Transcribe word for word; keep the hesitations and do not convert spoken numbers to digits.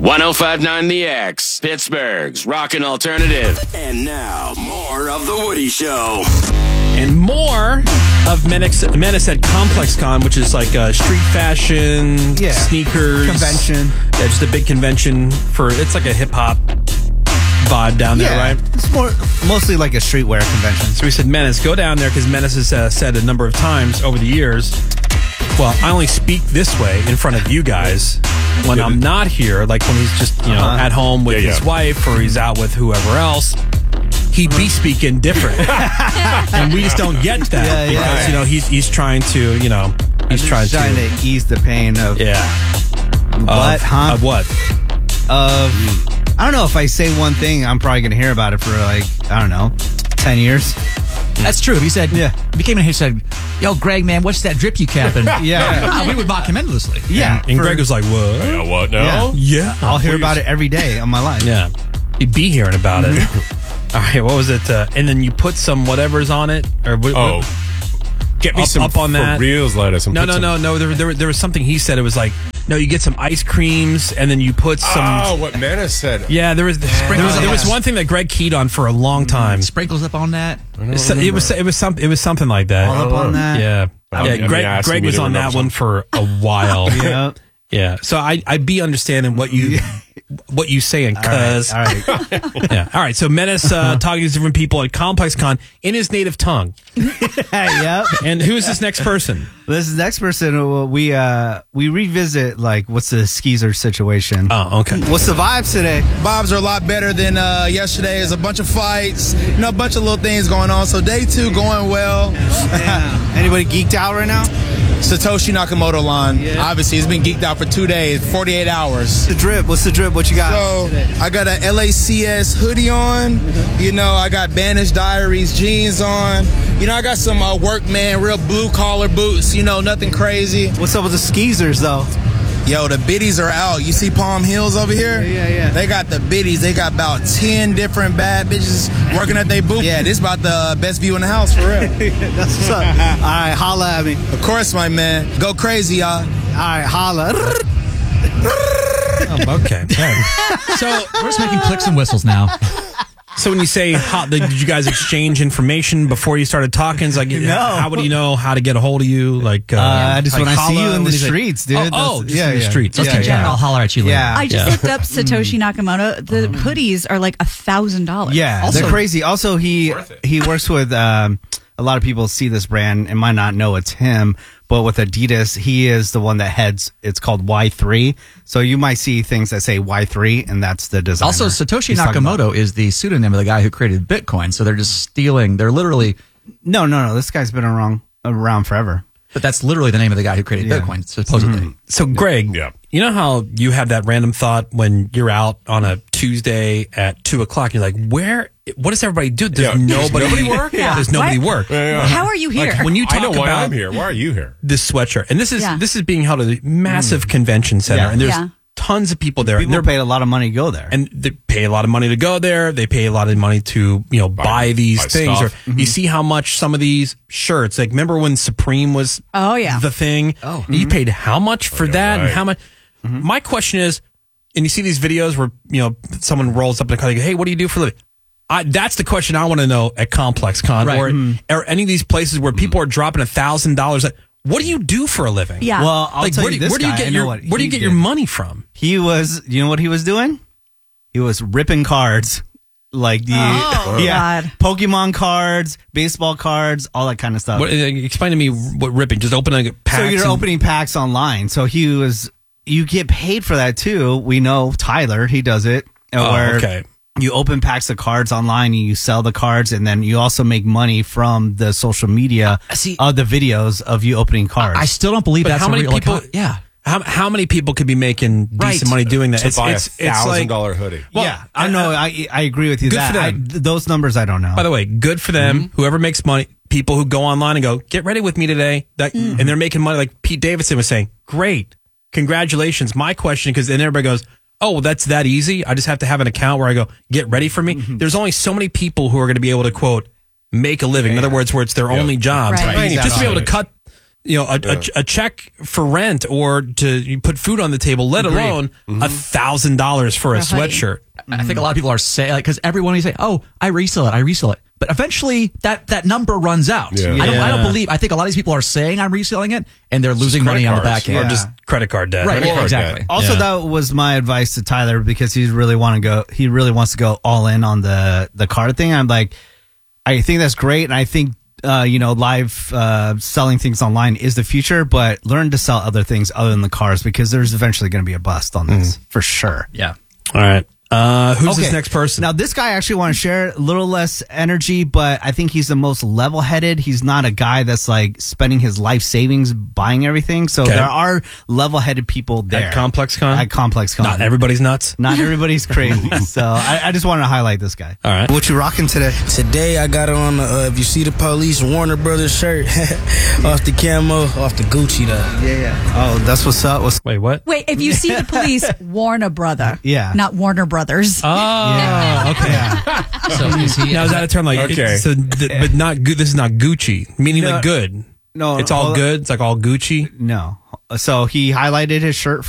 one oh five point nine The X, Pittsburgh's Rockin' Alternative. And now, more of The Woody Show. And more of Menace, Menace at ComplexCon, which is like a street fashion, yeah. sneakers. Convention. Yeah, just a big convention for, it's like a hip-hop vibe down there, yeah, right? It's more mostly like a streetwear convention. So we said, Menace, go down there, because Menace has uh, said a number of times over the years, well, I only speak this way in front of you guys when yeah, I'm not here, like when he's just, you know, uh-huh. at home with yeah, his yeah. wife or he's out with whoever else. He'd be speaking different. And we just don't get that. Yeah, yeah, because, yeah. you know, he's he's trying to, you know, he's trying, trying to, to ease the pain of yeah. what, of, huh? Of what? Of I don't know, if I say one thing, I'm probably gonna hear about it for like, I don't know, ten years. That's true. If he said, yeah. If he came in here and said, yo, Greg, man, what's that drip you capping? yeah. We would mock him endlessly. Yeah. And, and Greg was like, what? Yeah, what now? Yeah. yeah. I'll hear about it every day of my life. Yeah. He'd be hearing about it. All right, what was it? Uh, and then you put some whatever's on it? Or what, oh. What? Get me up, some up on that. For reals, Lettuce. No, no, some... no, no. There, there, there was something he said. It was like, no, you get some ice creams, and then you put some... Oh, what Menace said. Yeah, there was there was, there was one thing that Greg keyed on for a long time. Sprinkles up on that. So, it was it was something it was something like that. All up on that. Yeah, I'm, yeah. I'm Greg Greg was on that one for a while. yeah, yeah. So I I'd be understanding what you what you saying, cuz. All right. All right. yeah. All right. So Menace uh, talking to different people at ComplexCon in his native tongue. Yep. And who is this next person? This is the next person. uh, We uh we revisit like what's the Skeezer situation. Oh, okay. What's the vibes today? Vibes are a lot better than uh, yesterday. There's a bunch of fights, you know, a bunch of little things going on. So day two going well. Anybody geeked out right now? Satoshi Nakamoto line. Yeah. Obviously, he's been geeked out for two days, forty-eight hours. The drip. What's the drip? What you got? So I got an L A C S hoodie on. You know, I got Banished Diaries jeans on. You know, I got some uh, workman, real blue collar boots. You know, nothing crazy. What's up with the Skeezers though? Yo, the biddies are out. You see Palm Hills over here? Yeah, yeah, yeah. They got the biddies. They got about ten different bad bitches working at their booth. Yeah, this about the best view in the house, for real. That's what's up. All right, holla at me. Of course, my man. Go crazy, y'all. All right, holla. Oh, okay. So we're just making clicks and whistles now. So when you say, how, did you guys exchange information before you started talking? It's like, no. how would you know how to get a hold of you? Like, uh, uh, just like when I see you in the like, streets, dude. Oh, oh just yeah, in the yeah. streets. Let's Okay, get Jen. yeah. I'll holler at you later. Yeah. I just Yeah. looked up Satoshi Nakamoto. The hoodies are like a thousand dollars. Yeah, Also- they're crazy. Also, he he works with um, a lot of people see this brand and might not know it's him, but with Adidas, he is the one that heads. It's called Y three. So you might see things that say Y three, and that's the designer. Also, Satoshi he's talking about. Nakamoto is the pseudonym of the guy who created Bitcoin. So they're just stealing. They're literally, No, no, no. This guy's been around around forever. but that's literally the name of the guy who created Yeah. Bitcoin, supposedly. So, Greg, Yeah. you know how you have that random thought when you're out on a Tuesday at two o'clock? You're like, where? What does everybody do? There's Yeah. Does nobody, nobody work? Yeah. There's nobody What? work. Yeah, yeah. How are you here? Like when you talk I know why about I'm here. Why are you here? this sweatshirt, and this is Yeah. this is being held at a massive convention center, Yeah. and there's Yeah. tons of people there. People and they're paid a lot of money to go there. and they pay a lot of money to go there. They pay a lot of money to, you know, buy, Buy- these buy things. stuff. Or you see how much some of these shirts, like remember when Supreme was Oh, yeah. the thing? Oh. You paid how much for yeah, that and right. how much? My question is, and you see these videos where, you know, someone rolls up in a car, they go, hey, what do you do for a living? I, that's the question I want to know at ComplexCon Right. or, or any of these places where people are dropping a thousand dollars. What do you do for a living? Yeah. Well, I'll Like, tell where, you do, this where do you guy, get I know your what where do you he get your did. money from? He was, you know what he was doing? He was ripping cards. Like the, Oh, yeah, God. Pokemon cards, baseball cards, all that kind of stuff. What, uh, explain to me what ripping. Just open a pack. So you're opening packs online. So he was, you get paid for that too. We know Tyler, he does it. Oh, where okay. You open packs of cards online and you sell the cards, and then you also make money from the social media See- of the videos of you opening cards. I still don't believe But that's how a many real people? account. Yeah. How, how many people could be making decent Right. money doing that? To buy a thousand like, dollar hoodie. Well, yeah, I know. I I agree with you. Good that for I, them. th- those numbers I don't know. By the way, good for them. Mm-hmm. Whoever makes money, people who go online and go, get ready with me today, that, Mm-hmm. and they're making money. Like Pete Davidson was saying, great, congratulations. My question, because then everybody goes, oh, well, that's that easy. I just have to have an account where I go, get ready for me. Mm-hmm. There's only so many people who are going to be able to quote make a living. In other words, where it's their only jobs. Right. I mean, Right. just to be able to cut you know, a, a, a check for rent or to you put food on the table, let Agreed. alone a thousand dollars for a For a hoodie. sweatshirt. I think a lot of people are saying, like, because everyone you say, oh, I resell it, I resell it. But eventually that, that number runs out. Yeah. I, don't, I don't Yeah. believe, I think a lot of these people are saying I'm reselling it and they're losing credit money on the cards. back end. Or Yeah. just credit card debt. Right, Credit yeah, card exactly. debt. Also, Yeah. that was my advice to Tyler because he really want to go. He really wants to go all in on the the card thing. I'm like, I think that's great, and I think uh, you know, live uh, selling things online is the future. But learn to sell other things other than the cars because there's eventually going to be a bust on this for sure. Yeah. All right. Uh, who's Okay. this next person? Now, this guy I actually want to share a little less energy, but I think he's the most level headed. He's not a guy that's like spending his life savings buying everything. So Okay. there are level headed people there. At Complex Con? At Complex Con. Not everybody's nuts. Not everybody's crazy. So I, I just wanted to highlight this guy. All right. What you rocking today? Today I got on, uh, if you see the police, Warner Brothers shirt. Off the camo, off the Gucci though. Yeah, yeah. Oh, that's what's up. What's Wait, what? Wait, if you see the police, Warner Brother. Yeah. Not Warner Brothers. Oh, okay. So is he, Now is that a term like? Okay. So, th- but not good. This is not Gucci, meaning No. like good. No, It's all hold- good. It's like all Gucci. no. So he highlighted his shirt